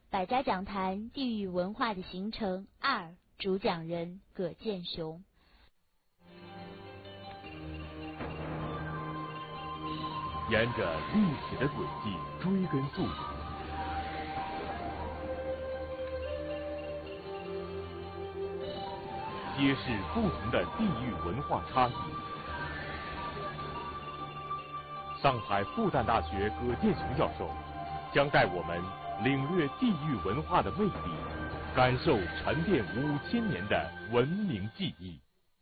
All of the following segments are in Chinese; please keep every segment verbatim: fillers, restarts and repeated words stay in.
百家讲坛地域文化的形成二，主讲人葛剑雄。 沿着历史的轨迹追根溯源，揭示不同的地域文化差异。上海复旦大学葛剑雄教授将带我们领略地域文化的魅力，感受沉淀五千年的文明记忆。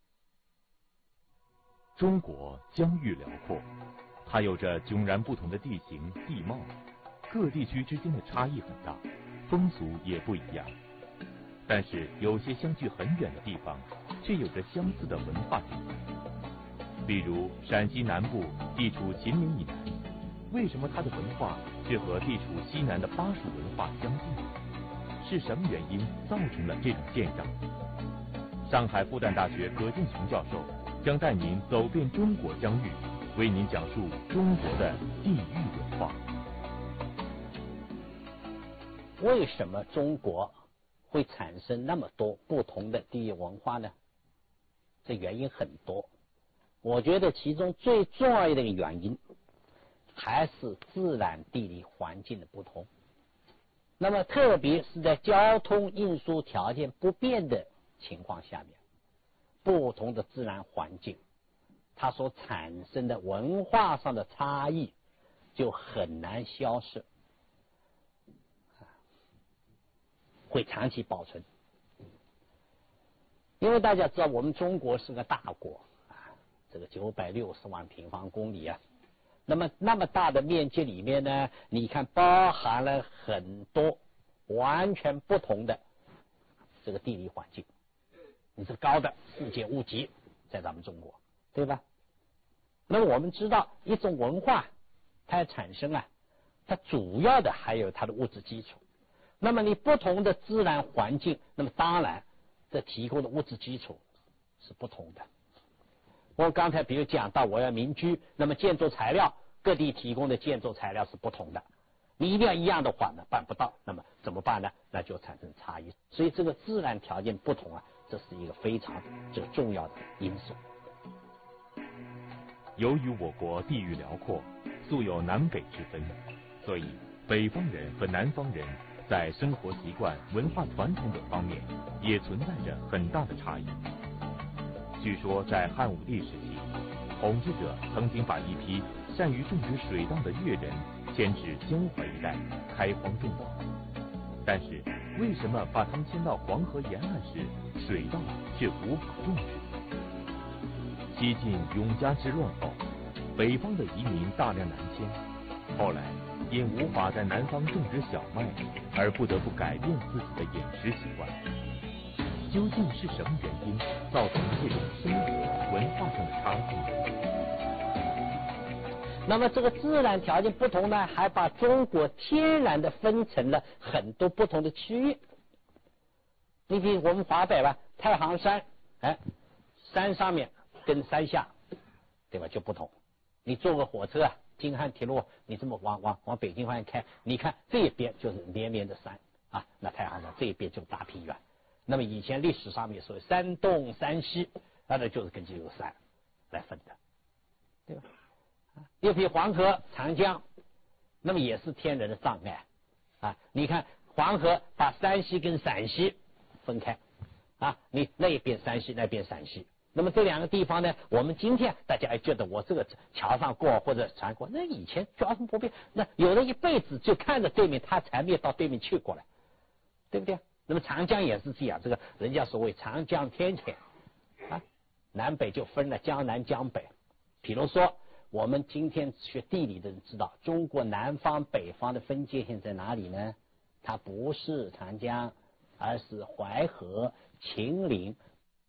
中国疆域辽阔，它有着迥然不同的地形地貌，各地区之间的差异很大，风俗也不一样。但是有些相距很远的地方，却有着相似的文化底蕴。比如陕西南部地处秦岭以南，为什么它的文化却和地处西南的巴蜀文化相近？是什么原因造成了这种现象？上海复旦大学葛剑雄教授将带您走遍中国疆域，为您讲述中国的地域文化。 为什么中国会产生那么多不同的地域文化呢？这原因很多，我觉得其中最重要的一个原因还是自然地理环境的不同。那么特别是在交通运输条件不变的情况下面，不同的自然环境它所产生的文化上的差异就很难消失，会长期保存。因为大家知道我们中国是个大国啊，这个九百六十万平方公里啊，那么那么大的面积里面呢，你看包含了很多完全不同的这个地理环境。你是高的世界屋脊在咱们中国，对吧？那么我们知道一种文化它的产生啊，它主要的还有它的物质基础。那么你不同的自然环境，那么当然这提供的物质基础是不同的。我刚才比如讲到我要民居，那么建筑材料各地提供的建筑材料是不同的，你一定要一样的话呢办不到，那么怎么办呢？那就产生差异。所以这个自然条件不同啊，这是一个非常这个重要的因素。 由于我国地域辽阔，素有南北之分，所以北方人和南方人在生活习惯、文化传统等方面也存在着很大的差异。据说在汉武帝时期，统治者曾经把一批善于种植水稻的越人迁至江淮一带开荒种稻，但是为什么把他们迁到黄河沿岸时，水稻却无法种植？西晋永嘉之乱后，北方的移民大量南迁，后来因无法在南方种植小麦，而不得不改变自己的饮食习惯。究竟是什么原因造成这种生活文化上的差异？ 那么这个自然条件不同呢，还把中国天然的分成了很多不同的区域。你比如我们华北吧，太行山，哎，山上面跟山下，对吧，就不同。你坐个火车啊，京汉铁路，你这么往往往北京方向开，你看这一边就是连绵的山啊，那太行山这一边就大平原。那么以前历史上面所谓山东山西，那那就是根据这个山来分的，对吧？又比如黄河长江，那么也是天然的障碍啊。你看黄河把山西跟陕西分开啊，你那一边山西那边陕西，那么这两个地方呢，我们今天大家还觉得我这个桥上过或者船过，那以前交通不便，那有的一辈子就看着对面他才没有到对面去过来，对不对？那么长江也是这样，这个人家所谓长江天堑啊，南北就分了江南江北。比如说我们今天学地理的人知道，中国南方北方的分界线在哪里呢？它不是长江，而是淮河、秦岭。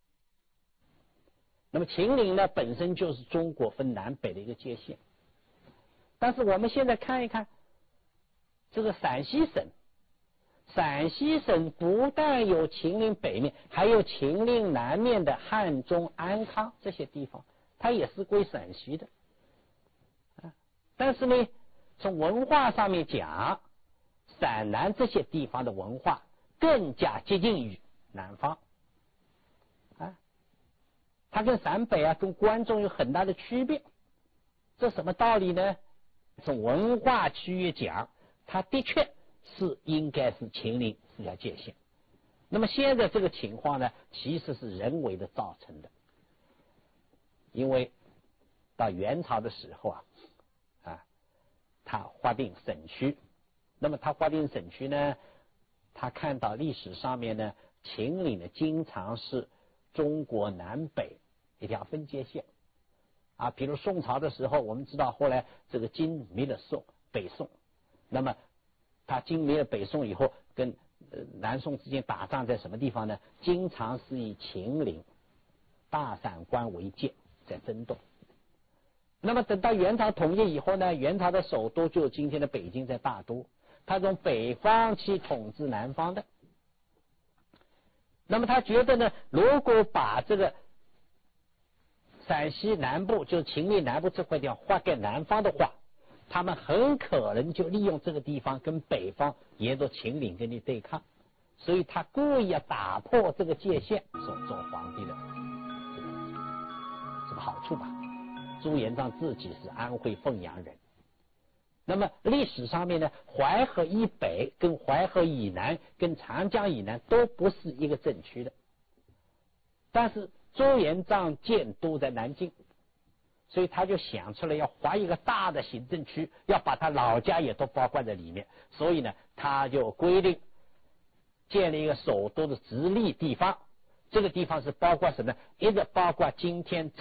那么秦岭呢，本身就是中国分南北的一个界限。但是我们现在看一看这个陕西省，陕西省不但有秦岭北面，还有秦岭南面的汉中、安康这些地方，它也是归陕西的。但是呢，从文化上面讲， 陕南这些地方的文化更加接近于南方啊，它跟陕北啊跟关中有很大的区别。这什么道理呢？从文化区域讲，它的确是应该是秦岭这条界限。那么现在这个情况呢，其实是人为的造成的。因为到元朝的时候啊，啊，他划定省区，那么他划定省区呢，他看到历史上面呢，秦岭呢经常是中国南北一条分界线啊。比如宋朝的时候，我们知道后来这个金灭了宋，北宋，那么他金灭了北宋以后，跟呃南宋之间打仗在什么地方呢？经常是以秦岭、大散关为界在争斗。那么等到元朝统一以后呢，元朝的首都就是今天的北京，在大都，他从北方去统治南方的。那么他觉得呢，如果把这个陕西南部，就是秦岭南部这块地方划给南方的话，他们很可能就利用这个地方跟北方沿着秦岭跟你对抗，所以他故意要打破这个界限，做做皇帝的这个这个好处吧。朱元璋自己是安徽凤阳人，那么历史上面呢，淮河以北跟淮河以南跟长江以南都不是一个政区的，但是朱元璋建都在南京，所以他就想出来要划一个大的行政区，要把他老家也都包括在里面，所以呢，他就规定建立一个首都的直隶地方，这个地方是包括什么？一个包括今天